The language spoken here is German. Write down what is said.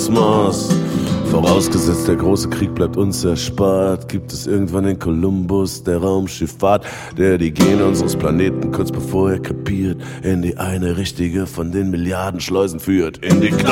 Kosmos. Vorausgesetzt, der große Krieg bleibt uns erspart, gibt es irgendwann den Kolumbus der Raumschifffahrt, der die Gene unseres Planeten kurz bevor er kapiert, in die eine richtige von den Milliarden Schleusen führt, in die